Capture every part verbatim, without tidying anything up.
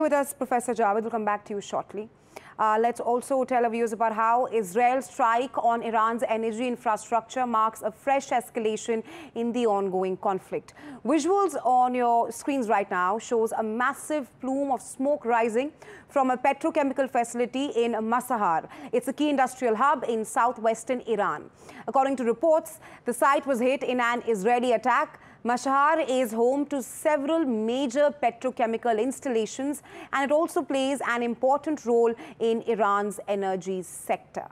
With us, Professor Javed. We'll come back to you shortly. Uh, let's also tell our viewers about how Israel's strike on Iran's energy infrastructure marks a fresh escalation in the ongoing conflict. Visuals on your screens right now shows a massive plume of smoke rising from a petrochemical facility in Masahar. It's a key industrial hub in southwestern Iran. According to reports, the site was hit in an Israeli attack. Masahar is home to several major petrochemical installations, and it also plays an important role in Iran's energy sector.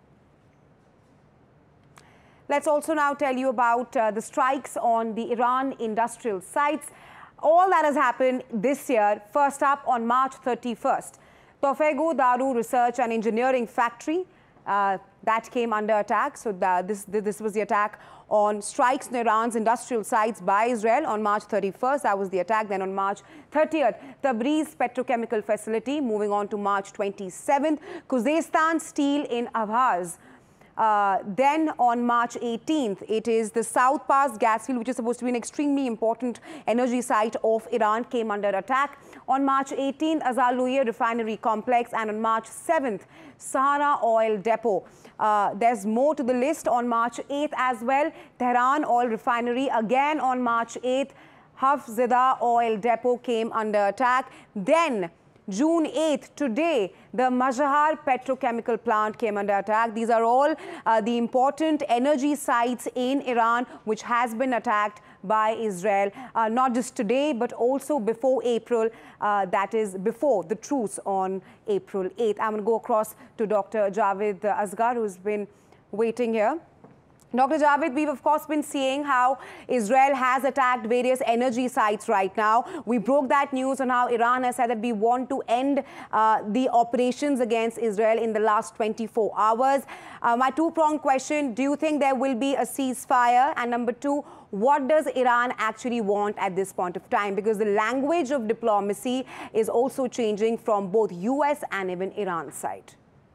Let's also now tell you about uh, the strikes on the Iran industrial sites. All that has happened this year. First up, on March thirty-first, Tofego Daru Research and Engineering Factory, uh, that came under attack. So the, this, this was the attack on strikes in Iran's industrial sites by Israel on March thirty-first. That was the attack. Then on March thirtieth, Tabriz Petrochemical Facility. Moving on to March twenty-seventh, Khuzestan Steel in Ahvaz. Uh, then on March eighteenth, it is the South Pass gas field, which is supposed to be an extremely important energy site of Iran, came under attack. On March eighteenth, Azalouye Refinery Complex, and on March seventh, Sahara Oil Depot. Uh, there's more to the list on March eighth as well. Tehran Oil Refinery, again on March eighth, Hafzada Oil Depot came under attack. Then June eighth, today, the Masahar petrochemical plant came under attack. These are all uh, the important energy sites in Iran which has been attacked by Israel, uh, not just today, but also before April, uh, that is before the truce on April eighth. I'm going to go across to Doctor Javed Asghar, who's been waiting here. Doctor Javed, we've of course been seeing how Israel has attacked various energy sites right now. We broke that news on how Iran has said that we want to end uh, the operations against Israel in the last twenty-four hours. Uh, my two-pronged question, do you think there will be a ceasefire? And number two, what does Iran actually want at this point of time? Because the language of diplomacy is also changing from both U S and even Iran's side.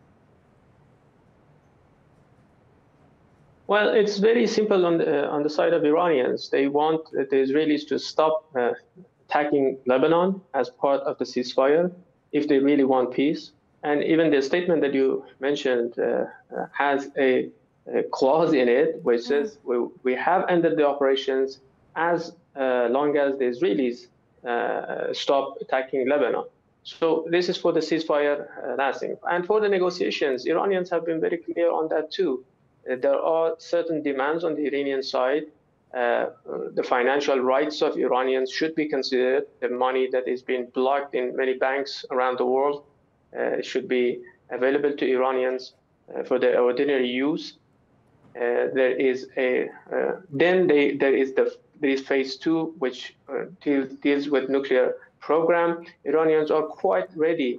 Well, it's very simple on the, on the side of Iranians. They want the Israelis to stop uh, attacking Lebanon as part of the ceasefire if they really want peace. And even the statement that you mentioned uh, has a, a clause in it which mm. says we, we have ended the operations as uh, long as the Israelis uh, stop attacking Lebanon. So this is for the ceasefire uh, lasting. And for the negotiations, Iranians have been very clear on that too. There are certain demands on the Iranian side. Uh, the financial rights of Iranians should be considered. The money that is being blocked in many banks around the world uh, should be available to Iranians uh, for their ordinary use. Uh, there is a uh, then they, there is the there is phase two, which uh, deals deals with nuclear program. Iranians are quite ready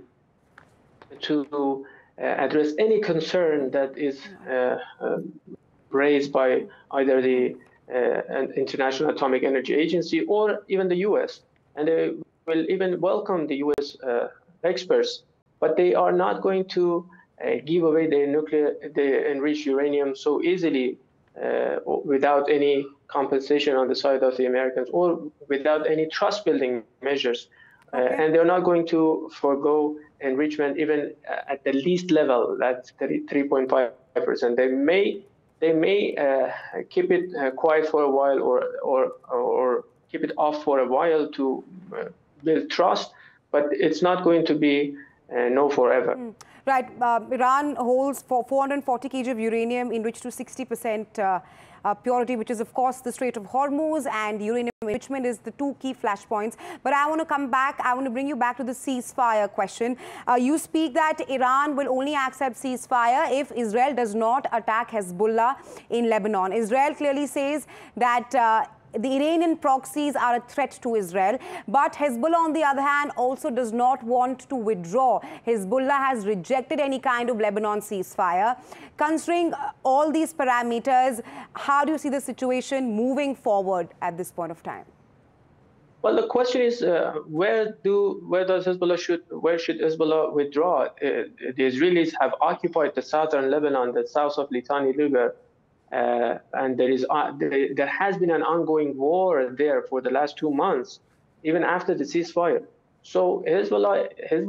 to Uh, address any concern that is uh, uh, raised by either the uh, International Atomic Energy Agency or even the U S. And they will even welcome the U S uh, experts, but they are not going to uh, give away their nuclear, the enriched uranium so easily uh, without any compensation on the side of the Americans or without any trust-building measures. Okay. Uh, and they're not going to forego enrichment even at the least level, that's three point five percent. They may they may uh, keep it uh, quiet for a while or or or keep it off for a while to uh, build trust, but it's not going to be uh, no forever. Mm. Right. Uh, Iran holds for four hundred forty kilograms of uranium enriched to sixty percent uh, uh, purity, which is, of course, the Strait of Hormuz, and uranium enrichment is the two key flashpoints. But I want to come back. I want to bring you back to the ceasefire question. Uh, you speak that Iran will only accept ceasefire if Israel does not attack Hezbollah in Lebanon. Israel clearly says that uh, the Iranian proxies are a threat to Israel, but Hezbollah, on the other hand, also does not want to withdraw. Hezbollah has rejected any kind of Lebanon ceasefire. Considering all these parameters, how do you see the situation moving forward at this point of time? Well, the question is, uh, where do where does Hezbollah should where should Hezbollah withdraw? Uh, the Israelis have occupied the southern Lebanon, the south of Litani River. Uh, and there is uh, there, there has been an ongoing war there for the last two months, even after the ceasefire. So Hezbollah, Hezbollah